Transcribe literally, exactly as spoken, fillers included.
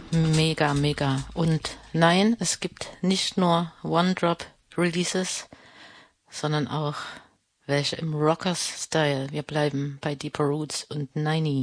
Mega, mega. Und nein, es gibt nicht nur One-Drop-Releases, sondern auch welche im Rockers-Style. Wir bleiben bei Deeper Roots und Niney.